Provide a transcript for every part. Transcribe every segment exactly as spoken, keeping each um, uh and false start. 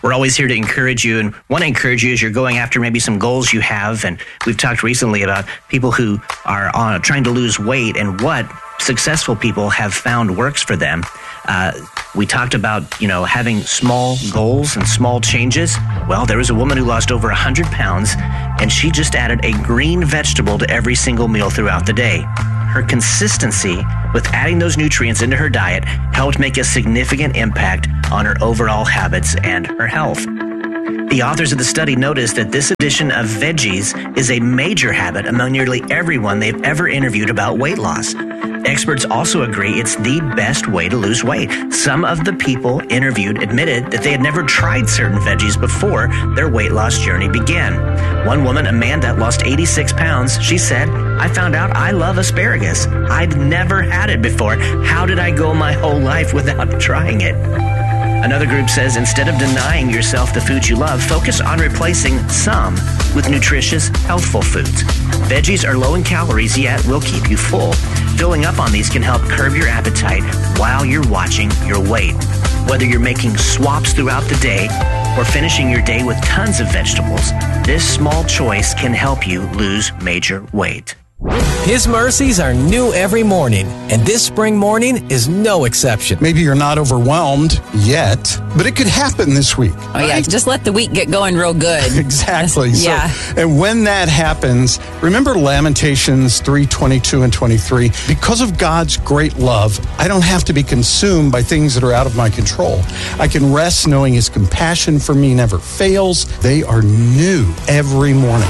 We're always here to encourage you and want to encourage you as you're going after maybe some goals you have. And we've talked recently about people who are on, trying to lose weight and what successful people have found works for them. Uh, we talked about, you know, having small goals and small changes. Well, there was a woman who lost over one hundred pounds, and she just added a green vegetable to every single meal throughout the day. Her consistency with adding those nutrients into her diet helped make a significant impact on her overall habits and her health. The authors of the study noticed that this addition of veggies is a major habit among nearly everyone they've ever interviewed about weight loss. Experts also agree it's the best way to lose weight. Some of the people interviewed admitted that they had never tried certain veggies before their weight loss journey began. One woman, Amanda, lost eighty-six pounds. She said, "I found out I love asparagus. I'd never had it before. How did I go my whole life without trying it?" Another group says instead of denying yourself the foods you love, focus on replacing some with nutritious, healthful foods. Veggies are low in calories, yet will keep you full. Filling up on these can help curb your appetite while you're watching your weight. Whether you're making swaps throughout the day or finishing your day with tons of vegetables, this small choice can help you lose major weight. His mercies are new every morning, and this spring morning is no exception. Maybe you're not overwhelmed yet, but it could happen this week. Oh, right? Yeah, just let the week get going real good. Exactly. Yeah. So, and when that happens, remember Lamentations three twenty-two and twenty-three. Because of God's great love, I don't have to be consumed by things that are out of my control. I can rest knowing His compassion for me never fails. They are new every morning.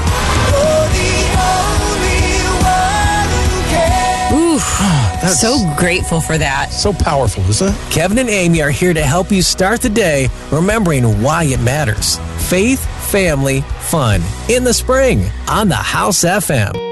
That's so grateful for that. So powerful, isn't it? Kevin and Amy are here to help you start the day remembering why it matters. Faith, family, fun in the spring on the House F M.